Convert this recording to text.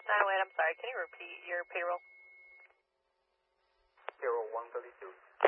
908, I'm sorry. Can you repeat your payroll? Payroll 132.